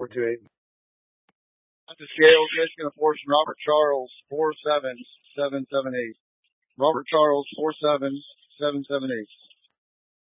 428. At the scales, Michigan force Robert Charles 47778. Robert Charles 47778.